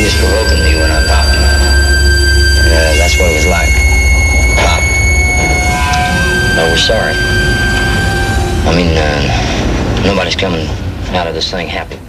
was provoking me when I popped. That's what it was like. Pop. No, we're sorry. I mean, nobody's coming out of this thing happy.